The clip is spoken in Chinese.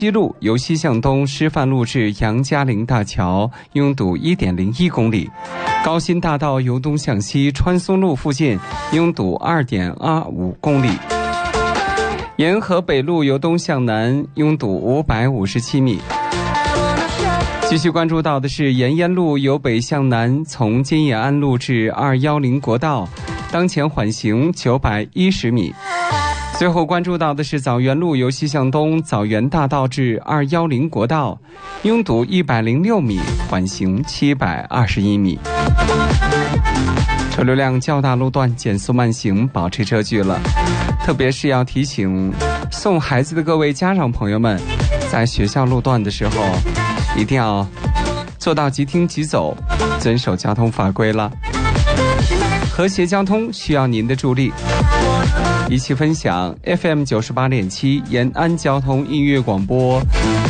西路由西向东师范路至杨家岭大桥拥堵 1.01 公里，高新大道由东向西川松路附近拥堵 2.25 公里，沿河北路由东向南拥堵557米。继续关注到的是沿烟路由北向南从金叶安路至210国道，当前缓行910米。最后关注到的是枣园路由西向东枣园大道至210国道，拥堵106米，缓行721米。车流量较大路段减速慢行，保持车距了。特别是要提醒送孩子的各位家长朋友们，在学校路段的时候一定要做到即停即走，遵守交通法规了。和谐交通需要您的助力，一起分享 FM 98.7延安交通音乐广播